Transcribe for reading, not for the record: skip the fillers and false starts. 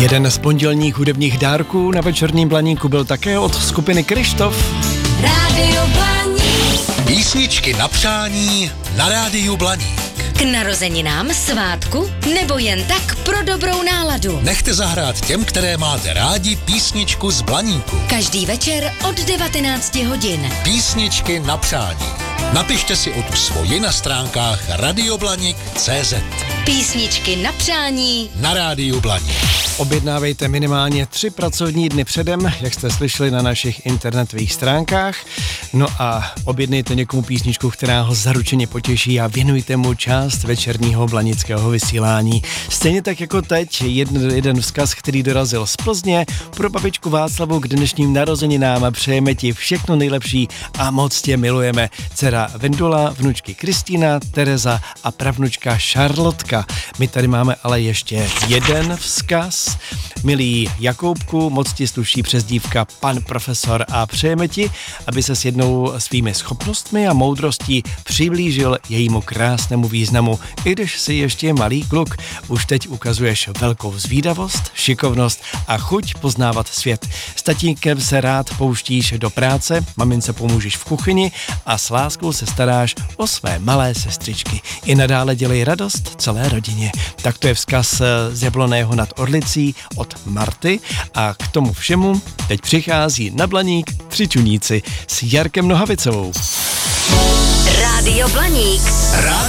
Jeden z pondělních hudebních dárků na večerním Blaníku byl také od skupiny Kryštof. Rádio Blaník. Písničky na přání na Rádiu Blaník. K narozeninám, svátku nebo jen tak pro dobrou náladu. Nechte zahrát těm, které máte rádi, písničku z Blaníku. Každý večer od 19 hodin. Písničky na přání. Napište si o tu svoji na stránkách radioblanik.cz. Písničky na přání Na Rádiu Blaník. Objednávejte minimálně 3 pracovní dny předem, jak jste slyšeli na našich internetových stránkách. No a objednejte někomu písničku, která ho zaručeně potěší a věnujte mu část večerního blanického vysílání. Stejně tak jako teď, jeden vzkaz, který dorazil z Plzně. Pro babičku Václavu k dnešním narozeninám přejeme ti všechno nejlepší a moc tě milujeme. Dcera Vendula, vnučky Kristýna, Tereza a pravnučka Šarlotka. My tady máme ale ještě jeden vzkaz. Milý Jakoubku, moc ti sluší přezdívka pan profesor a přejeme ti, aby se s jednou svými schopnostmi a moudrostí přiblížil jejímu krásnému významu. I když jsi ještě malý kluk, už teď ukazuješ velkou zvídavost, šikovnost a chuť poznávat svět. S tatínkem se rád pouštíš do práce, mamince pomůžeš v kuchyni a s láskou se staráš o své malé sestřičky. I nadále dělej radost celé rodině. Tak to je vzkaz z Jabloného nad Orlicí od Marty a k tomu všemu teď přichází na Blaník 3 čuníci s Jarkem Nohavicovou. Rádio Blaník.